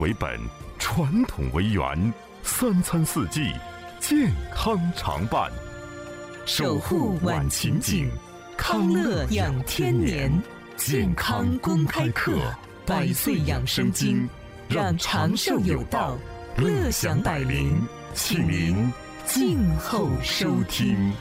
为本，传统为源，三餐四季健康常伴。守护晚晴景，康乐养天年。健康公开课，百岁养生经，让长寿有道，乐享百龄。请您静候收听。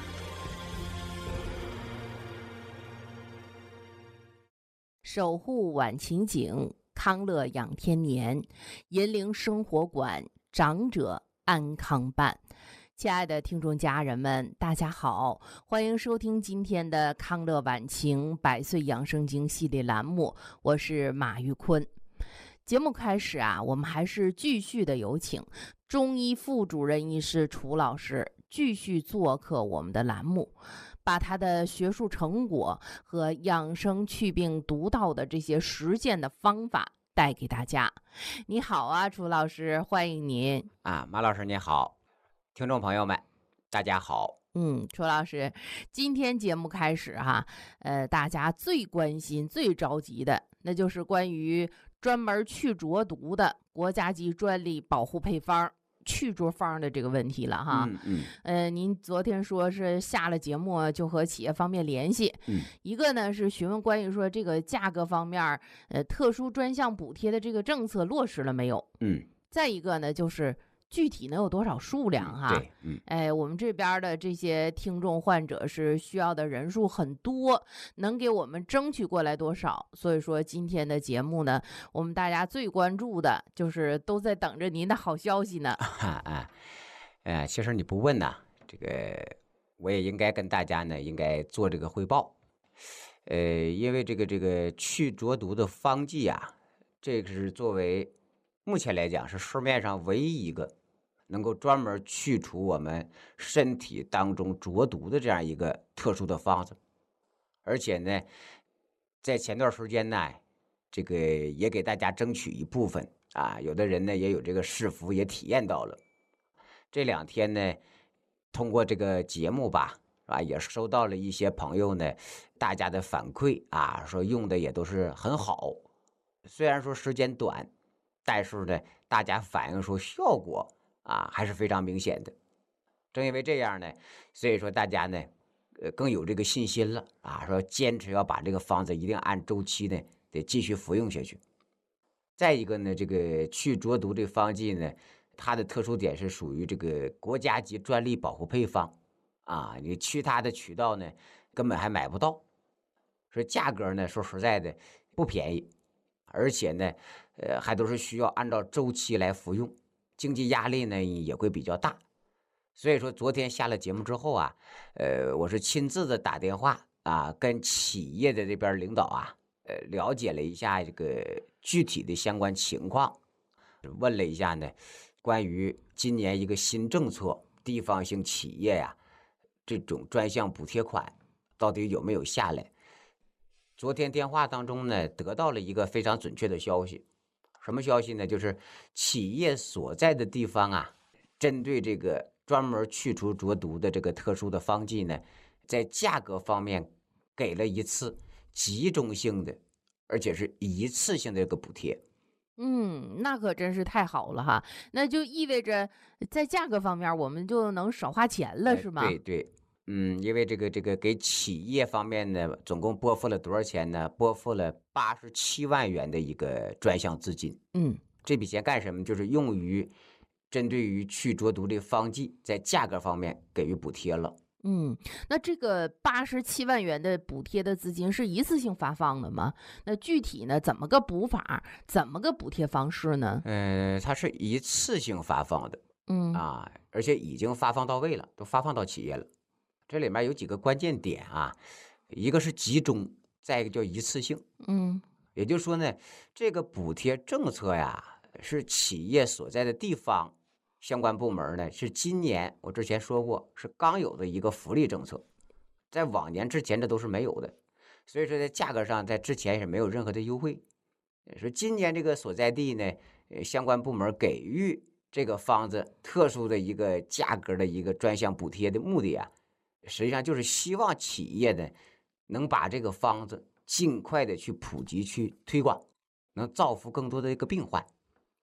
守护晚晴景，康乐养天年，银陵生活馆，长者安康办。亲爱的听众家人们，大家好，欢迎收听今天的康乐晚晴百岁养生经系列栏目，我是马玉坤。节目开始啊，我们还是继续的有请中医副主任医师楚老师继续做客我们的栏目，把他的学术成果和养生祛病独到的这些实践的方法带给大家。你好啊，楚老师，欢迎您啊，马老师您好，听众朋友们大家好。 楚老师，今天节目开始哈，大家最关心最着急的那就是关于专门去浊毒的国家级专利保护配方去浊方的这个问题了哈。您昨天说是下了节目就和企业方面联系，一个呢是询问关于说这个价格方面，特殊专项补贴的这个政策落实了没有？再一个呢就是具体能有多少数量哈？我们这边的这些听众患者是需要的人数很多，能给我们争取过来多少？所以说今天的节目呢，我们大家最关注的就是都在等着您的好消息呢。 其实你不问呢，这个我也应该跟大家呢应该做这个汇报。因为这个去浊毒的方剂啊，这个是作为目前来讲是市面上唯一一个能够专门去除我们身体当中浊毒的这样一个特殊的方子，而且呢，在前段时间呢，这个也给大家争取一部分啊，有的人呢也有这个试服，也体验到了。这两天呢，通过这个节目吧，也收到了一些朋友呢，大家的反馈啊，说用的也都是很好，虽然说时间短，但是呢，大家反映说效果还是非常明显的。正因为这样呢，所以说大家呢，更有这个信心了说坚持要把这个方子一定按周期呢得继续服用下去。再一个呢，这个去浊毒这方剂呢，它的特殊点是属于这个国家级专利保护配方你去它的渠道呢根本还买不到，所以价格呢说实在的不便宜，而且呢还都是需要按照周期来服用，经济压力呢也会比较大。所以说昨天下了节目之后我是亲自的打电话跟企业的这边领导了解了一下这个具体的相关情况，问了一下呢关于今年一个新政策，地方性企业这种专项补贴款到底有没有下来。昨天电话当中呢得到了一个非常准确的消息。什么消息呢？就是企业所在的地方针对这个专门去除浊毒的这个特殊的方剂呢，在价格方面给了一次集中性的，而且是一次性的这个补贴。 那可真是太好了哈，那就意味着在价格方面我们就能少花钱了，是吗？ 对，因为这个给企业方面呢，总共拨付了多少钱呢？拨付了87万元的一个专项资金。这笔钱干什么？就是用于针对于去浊毒的方剂，在价格方面给予补贴了。 那这个87万元的补贴的资金是一次性发放的吗？那具体呢，怎么个补法？怎么个补贴方式呢？ 它是一次性发放的。而且已经发放到位了，都发放到企业了。这里面有几个关键点一个是集中，再一个叫一次性。也就是说呢，这个补贴政策是企业所在的地方相关部门呢，是今年我之前说过是刚有的一个福利政策，在往年之前这都是没有的，所以说在价格上在之前是没有任何的优惠。说今年这个所在地呢，相关部门给予这个方子特殊的一个价格的一个专项补贴的目的实际上就是希望企业呢能把这个方子尽快的去普及去推广，能造福更多的一个病患。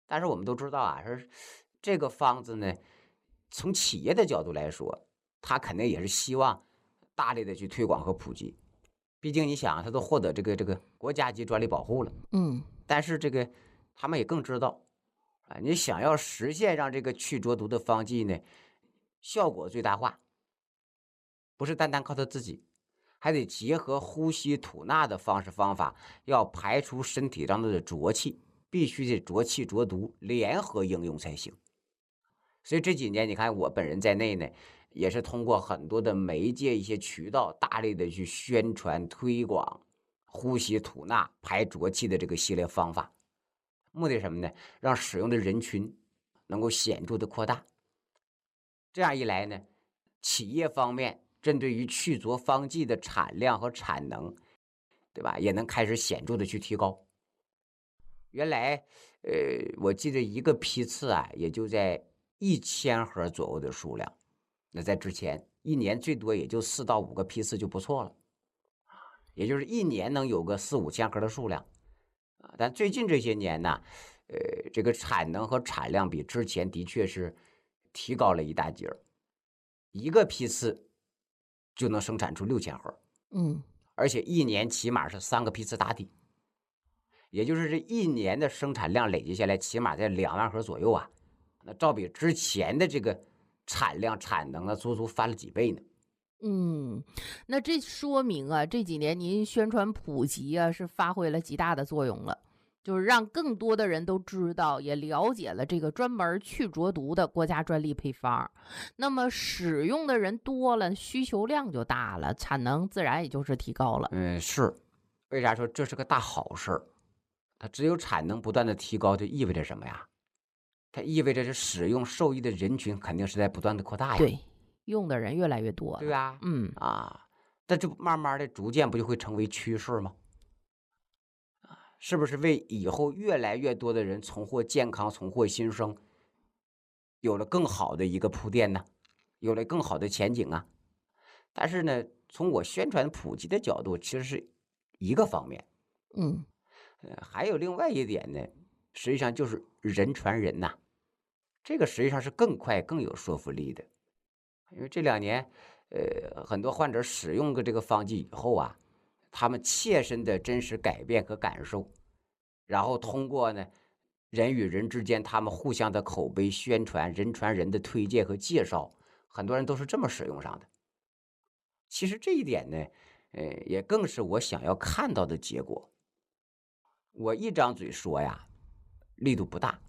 但是我们都知道啊，说这个方子呢，从企业的角度来说，他肯定也是希望大力的去推广和普及。毕竟你想，他都获得这个国家级专利保护了，但是这个他们也更知道啊，你想要实现让这个去浊毒的方剂呢效果最大化，不是单单靠他自己，还得结合呼吸吐纳的方式方法，要排除身体当中的浊气，必须得浊气浊毒联合应用才行。所以这几年你看我本人在内呢，也是通过很多的媒介一些渠道，大力的去宣传推广呼吸吐纳排浊气的这个系列方法，目的是什么呢？让使用的人群能够显著的扩大。这样一来呢，企业方面针对于去浊方剂的产量和产能，对吧，也能开始显著的去提高。原来我记得一个批次啊，也就在1000盒左右的数量，那在之前一年最多也就4到5个批次就不错了，也就是一年能有个4、5千盒的数量。但最近这些年呢，这个产能和产量比之前的确是提高了一大截，一个批次就能生产出6000盒，而且一年起码是3个批次打底，也就是这一年的生产量累计下来起码在2万盒左右啊，那照比之前的这个产量产能呢，足足翻了几倍呢。 那这说明啊，这几年您宣传普及啊，是发挥了极大的作用了，就是让更多的人都知道，也了解了这个专门去浊毒的国家专利配方。那么使用的人多了，需求量就大了，产能自然也就是提高了。 是，为啥说这是个大好事儿？它只有产能不断的提高，就意味着什么呀？它意味着这使用受益的人群肯定是在不断的扩大呀。 对，用的人越来越多了。 对吧？那这慢慢的逐渐不就会成为趋势吗？是不是为以后越来越多的人重获健康、重获新生有了更好的一个铺垫呢？有了更好的前景啊？但是呢，从我宣传普及的角度，其实是一个方面。还有另外一点呢，实际上就是人传人呐，这个实际上是更快更有说服力的。因为这2年，很多患者使用过这个方剂以后啊，他们切身的真实改变和感受，然后通过呢人与人之间他们互相的口碑宣传、人传人的推荐和介绍，很多人都是这么使用上的。其实这一点呢，也更是我想要看到的结果。我一张嘴说呀，力度不大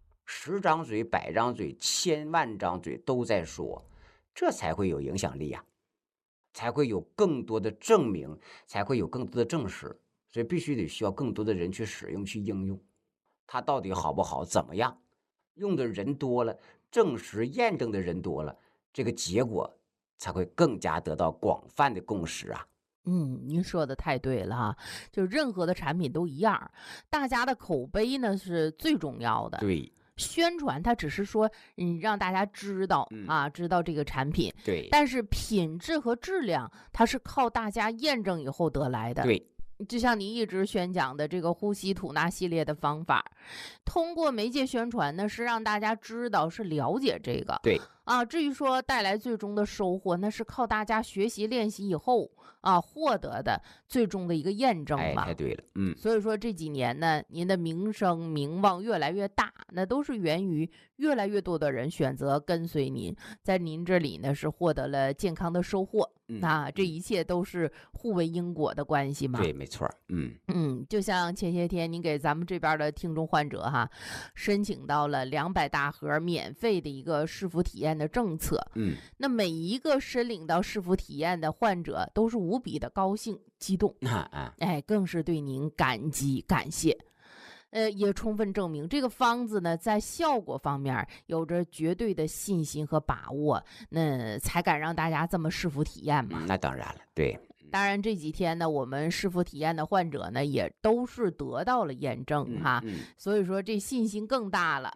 ，10张嘴、100张嘴、1000万张嘴都在说，这才会有影响力呀，才会有更多的证明，才会有更多的证实。所以必须得需要更多的人去使用、去应用。它到底好不好、怎么样？用的人多了，证实验证的人多了，这个结果才会更加得到广泛的共识啊。 您说的太对了哈，就任何的产品都一样，大家的口碑呢是最重要的。 对， 宣传它只是说让大家知道知道这个产品， 对， 但是品质和质量它是靠大家验证以后得来的。 对， 就像你一直宣讲的这个呼吸吐纳系列的方法，通过媒介宣传呢，是让大家知道，是了解这个。 对至于说带来最终的收获，那是靠大家学习练习以后获得的最终的一个验证嘛。 太对了。 所以说这几年呢，您的名声名望越来越大，那都是源于越来越多的人选择跟随您，在您这里呢是获得了健康的收获。这一切都是互为因果的关系嘛。 对，没错。 就像前些天您给咱们这边的听众患者申请到了200大盒免费的一个视服体验的政策。那每一个申领到视服体验的患者都是无比的高兴激动，更是对您感激感谢。也充分证明这个方子呢，在效果方面有着绝对的信心和把握，那才敢让大家这么视服体验嘛。 那当然了，对。 当然这几天呢，我们视服体验的患者呢，也都是得到了验证所以说这信心更大了。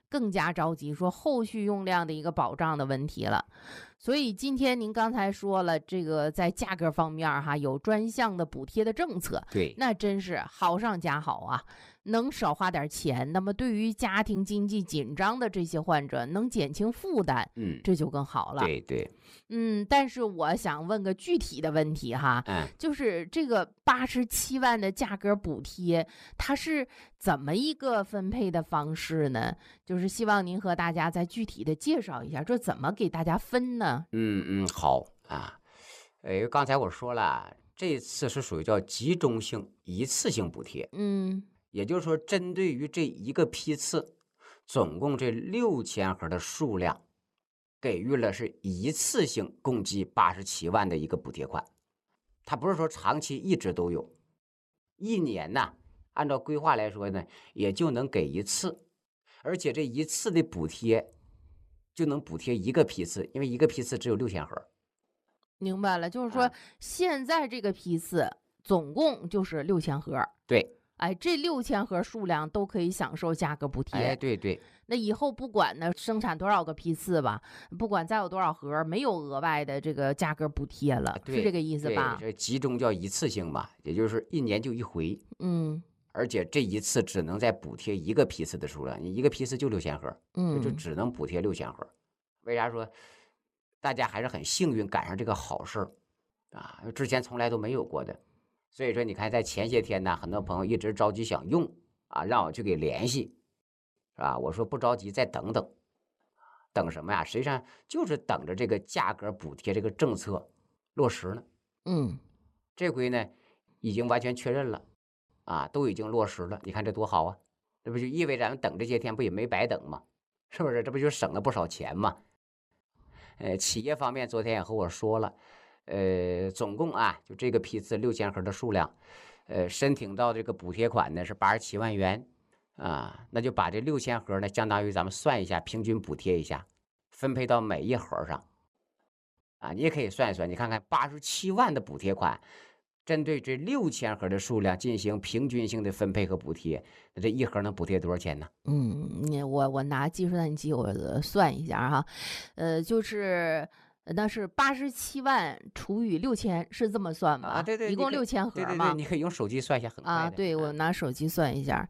更加着急说后续用量的一个保障的问题了。所以今天您刚才说了，这个在价格方面哈有专项的补贴的政策， 对， 那真是好上加好啊，能少花点钱，那么对于家庭经济紧张的这些患者能减轻负担，这就更好了。 对对， 但是我想问个具体的问题哈，就是这个87万的价格补贴，它是怎么一个分配的方式呢？就是希望您和大家再具体的介绍一下，这怎么给大家分呢？ 好啊，刚才我说了，这次是属于叫集中性一次性补贴，也就是说，针对于这一个批次，总共这6000盒的数量，给予了是一次性共计87万的一个补贴款。它不是说长期一直都有，一年呢，按照规划来说呢，也就能给一次，而且这一次的补贴就能补贴一个批次，因为一个批次只有6000盒。 明白了，就是说现在这个批次总共就是6000盒。 对。 这6000盒数量都可以享受价格补贴。 对对。 那以后不管呢生产多少个批次吧，不管再有多少盒，没有额外的这个价格补贴了，是这个意思吧？ 这集中叫一次性嘛，也就是一年就一回。而且这一次只能再补贴一个批次的数量，你一个批次就6000盒，就只能补贴6000盒。为啥说大家还是很幸运赶上这个好事儿啊？之前从来都没有过的。所以说，你看，在前些天呢，很多朋友一直着急想用啊，让我去给联系，是吧？我说不着急，再等等，等什么呀？实际上就是等着这个价格补贴这个政策落实呢。这回呢，已经完全确认了，啊，都已经落实了。你看这多好啊！这不就意味着咱们等这些天不也没白等吗？是不是？这不就省了不少钱吗？企业方面昨天也和我说了。总共啊，就这个批次6000盒的数量，申请到这个补贴款呢是87万元啊，那就把这6000盒呢，相当于咱们算一下，平均补贴一下，分配到每一盒上啊，你也可以算一算，你看看87万的补贴款，针对这6000盒的数量进行平均性的分配和补贴，那这一盒能补贴多少钱呢？ 我拿计算机我算一下哈，就是那是87万除以6000，是这么算吧？ 对， 一共6000盒嘛。 对，你可以用手机算一下，很快的。 对，我拿手机算一下。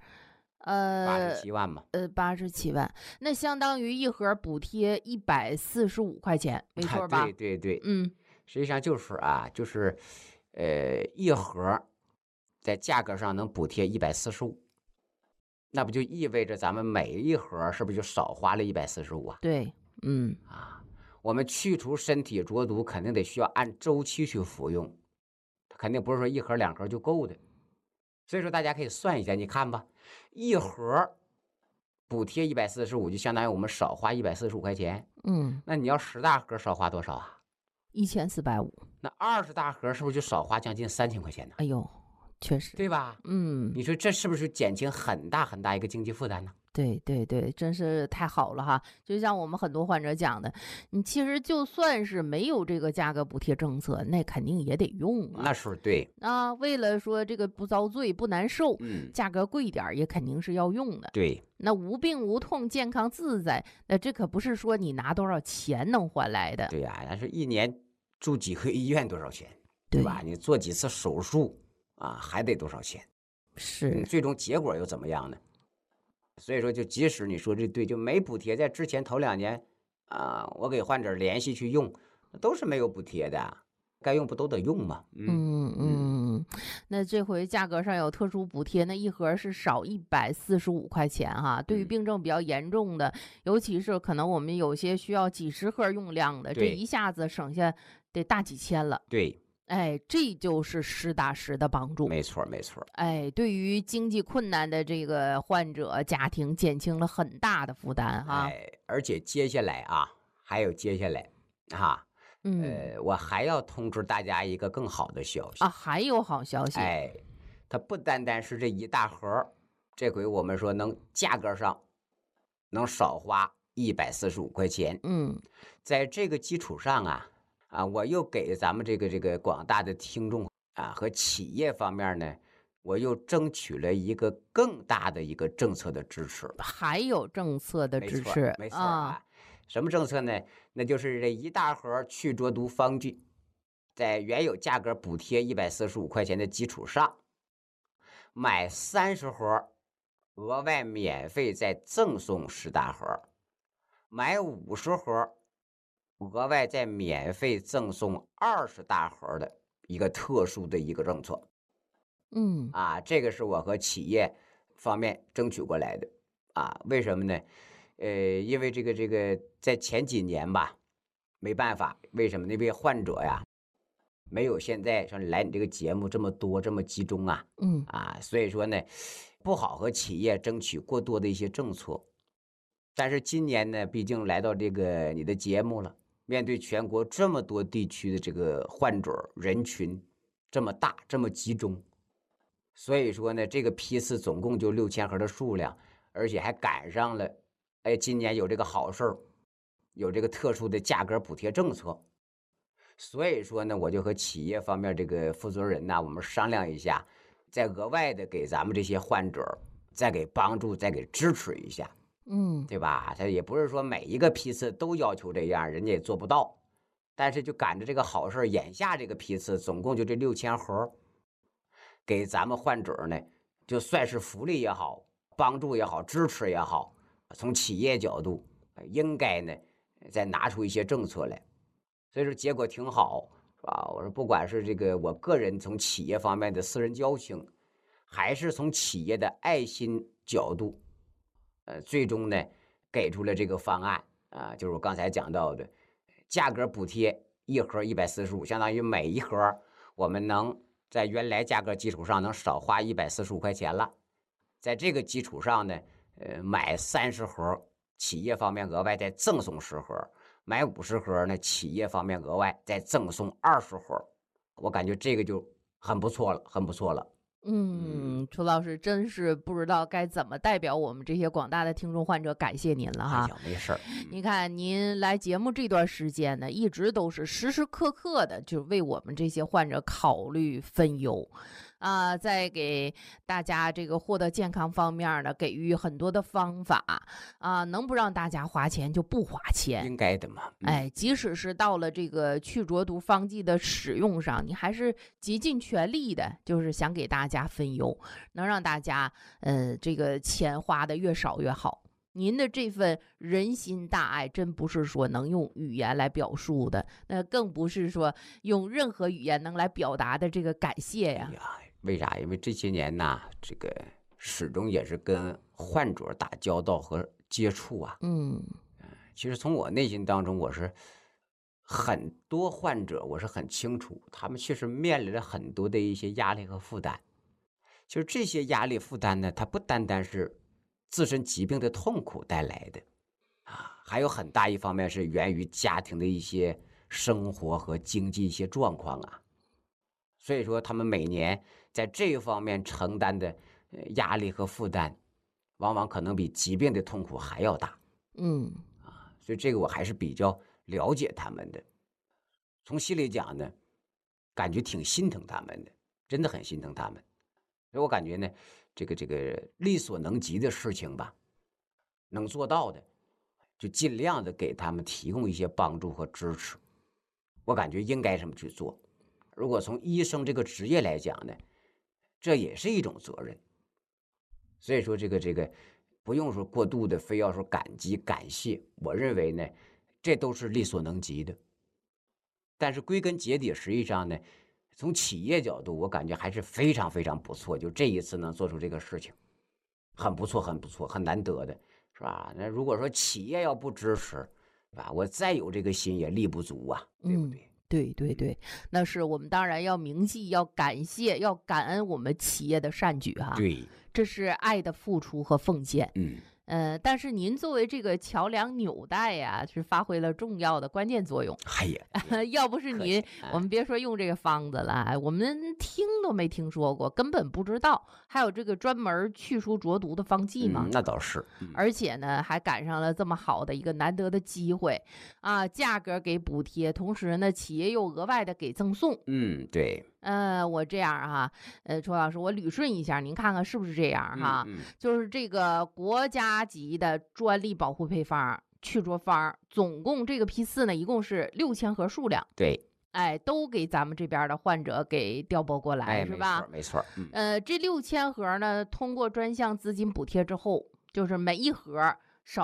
87万嘛。 87万，那相当于一盒补贴145块钱，没错吧？ 对。实际上就是啊，就是一盒在价格上能补贴145，那不就意味着咱们每一盒是不是就少花了145啊？ 对， 我们去除身体浊毒肯定得需要按周期去服用，肯定不是说一盒2盒就够的。所以说大家可以算一下，你看吧，一盒补贴145，就相当于我们少花145块钱。那你要10大盒少花多少啊 ？1450。 那20大盒是不是就少花将近3000块钱呢？ 哎呦，确实， 对吧？你说这是不是减轻很大很大一个经济负担呢？ 对，真是太好了哈！就像我们很多患者讲的，你其实就算是没有这个价格补贴政策，那肯定也得用啊。 那是对啊，为了说这个不遭罪、不难受，价格贵一点也肯定是要用的。 对， 那无病无痛、健康自在，那这可不是说你拿多少钱能换来的。 对呀，但是一年住几回医院多少钱，对吧？你做几次手术啊，还得多少钱？ 是， 最终结果又怎么样呢？所以说，就即使你说这对，就没补贴，在之前头2年啊，我给患者联系去用，都是没有补贴的，该用不都得用吗？ 那这回价格上有特殊补贴，那一盒是少145块钱哈。对于病症比较严重的，尤其是可能我们有些需要几十盒用量的，这一下子省下得大几千了。 对。 这就是实打实的帮助。 没错。 对于经济困难的这个患者家庭减轻了很大的负担哈。 而且接下来啊，我还要通知大家一个更好的消息啊，还有好消息。 它不单单是这一大盒，这回我们说能价格上能少花145块钱。在这个基础上我又给咱们这个广大的听众啊和企业方面呢， 我又争取了一个更大的一个政策的支持。 还有政策的支持， 没错啊。什么政策呢？那就是这一大盒去浊毒方剂，在原有价格补贴145块钱的基础上，买30盒，额外免费再赠送10大盒；买50盒，额外再免费赠送20大盒的一个特殊的一个政策。这个是我和企业方面争取过来的啊。为什么呢？因为这个在前几年吧，没办法，为什么？那位患者呀，没有现在像来你这个节目这么多这么集中啊，所以说呢，不好和企业争取过多的一些政策。但是今年呢，毕竟来到这个你的节目了，面对全国这么多地区的这个患者人群这么大这么集中，所以说呢，这个批次总共就6000盒的数量，而且还赶上了，今年有这个好事儿，有这个特殊的价格补贴政策，所以说呢，我就和企业方面这个负责人呢，我们商量一下，再额外的给咱们这些患者再给帮助，再给支持一下，对吧？他也不是说每一个批次都要求这样，人家也做不到，但是就赶着这个好事儿，眼下这个批次总共就这6000盒。给咱们患者呢，就算是福利也好，帮助也好，支持也好，从企业角度，应该呢再拿出一些政策来，所以说结果挺好，是吧？我说不管是这个我个人从企业方面的私人交情，还是从企业的爱心角度，最终呢给出了这个方案啊，就是我刚才讲到的，价格补贴一盒145，相当于每一盒我们能在原来价格基础上能少花145块钱了，在这个基础上呢，买30盒，企业方面额外再赠送10盒，买50盒呢，企业方面额外再赠送20盒，我感觉这个就很不错了，很不错了。 楚老师真是不知道该怎么代表我们这些广大的听众患者感谢您了哈。 没事儿。 你看您来节目这段时间呢，一直都是时时刻刻的就为我们这些患者考虑分忧在给大家这个获得健康方面呢，给予很多的方法能不让大家花钱就不花钱， 应该的嘛。 即使是到了这个去浊毒方剂的使用上，你还是竭尽全力的，就是想给大家分忧，能让大家这个钱花的越少越好。您的这份人心大爱，真不是说能用语言来表述的，那更不是说用任何语言能来表达的这个感谢呀。 为啥？因为这些年呐，这个始终也是跟患者打交道和接触啊。其实从我内心当中，我是很多患者，我是很清楚，他们确实面临着很多的一些压力和负担。其实这些压力负担呢，它不单单是自身疾病的痛苦带来的还有很大一方面是源于家庭的一些生活和经济一些状况所以说他们每年在这一方面承担的压力和负担，往往可能比疾病的痛苦还要大。所以这个我还是比较了解他们的，从心里讲呢，感觉挺心疼他们的，真的很心疼他们。所以我感觉呢，这个力所能及的事情吧，能做到的，就尽量的给他们提供一些帮助和支持。我感觉应该这么去做。如果从医生这个职业来讲呢，这也是一种责任。所以说这个不用说过度的非要说感激感谢，我认为呢，这都是力所能及的。但是归根结底，实际上呢，从企业角度，我感觉还是非常非常不错。就这一次能做出这个事情，很不错，很不错，很难得的，是吧？那如果说企业要不支持，吧，我再有这个心也力不足啊，对不对？ 对，那是我们当然要铭记，要感谢，要感恩我们企业的善举对， 这是爱的付出和奉献。但是您作为这个桥梁纽带呀，是发挥了重要的关键作用。要不是您，我们别说用这个方子了，我们听都没听说过，根本不知道还有这个专门去除浊毒的方剂嘛。 那倒是。 而且呢，还赶上了这么好的一个难得的机会价格给补贴，同时呢，企业又额外的给赠送。 对。 我这样哈，楚老师，我捋顺一下，您看看是不是这样哈？就是这个国家级的专利保护配方去浊方，总共这个批次呢，一共是6000盒数量。 对， 哎，都给咱们这边的患者给调拨过来，是吧？ 没错。 这6000盒呢，通过专项资金补贴之后，就是每一盒